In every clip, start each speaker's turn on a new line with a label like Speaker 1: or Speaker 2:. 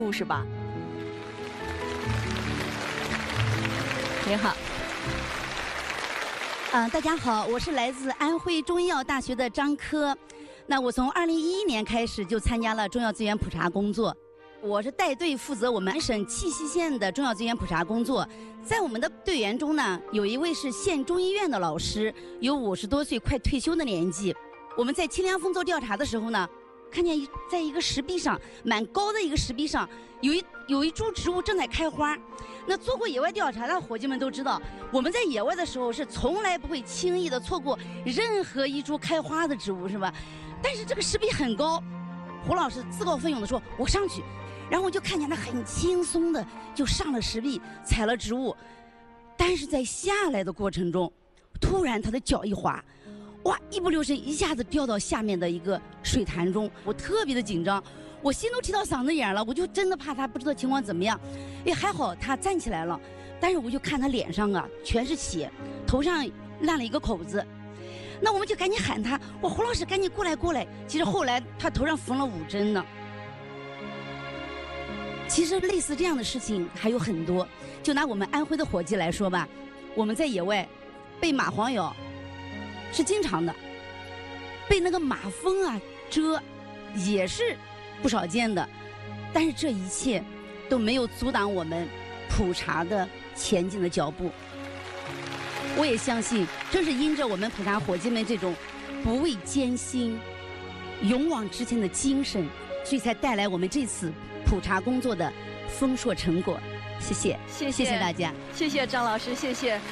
Speaker 1: 故事吧。您好。
Speaker 2: 大家好，我是来自安徽中医药大学的张科。那我从2011年开始就参加了中药资源普查工作，我是带队负责我们省气溪县的中药资源普查工作。在我们的队员中呢，有一位是县中医院的老师，有50多岁快退休的年纪。我们在清凉峰做调查的时候呢，看见在一个石壁上，蛮高的一个石壁上，有一株植物正在开花。那做过野外调查的伙计们都知道，我们在野外的时候是从来不会轻易的错过任何一株开花的植物，是吧？但是这个石壁很高，胡老师自告奋勇的说：“我上去。”然后我就看见他很轻松的就上了石壁，采了植物。但是在下来的过程中，突然他的脚一滑，哇，一不留神一下子掉到下面的一个水潭中。我特别的紧张，我心都提到嗓子眼了，我就真的怕他不知道情况怎么样。哎，还好他站起来了，但是我就看他脸上啊全是血，头上烂了一个口子。那我们就赶紧喊他，我胡老师赶紧过来过来。其实后来他头上缝了5针呢。其实类似这样的事情还有很多，就拿我们安徽的伙计来说吧，我们在野外被蚂蟥咬是经常的，被那个马蜂啊蛰也是不少见的，但是这一切都没有阻挡我们普查的前进的脚步。我也相信，正是因着我们普查伙计们这种不畏艰辛、勇往直前的精神，所以才带来我们这次普查工作的丰硕成果。谢谢，谢谢大家，
Speaker 1: 谢谢张老师，谢谢。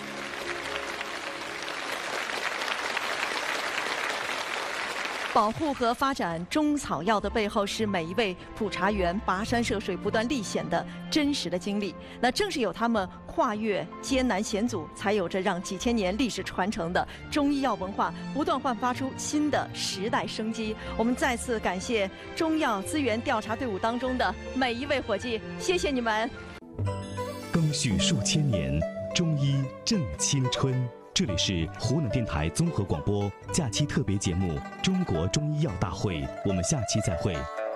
Speaker 1: 保护和发展中草药的背后，是每一位普查员跋山涉水、不断历险的真实的经历。那正是有他们跨越艰难险阻，才有着让几千年历史传承的中医药文化不断焕发出新的时代生机。我们再次感谢中药资源调查队伍当中的每一位伙计，谢谢你们。
Speaker 3: 更续数千年，中医正青春。这里是湖南电台综合广播假期特别节目《中国中医药大会》，我们下期再会。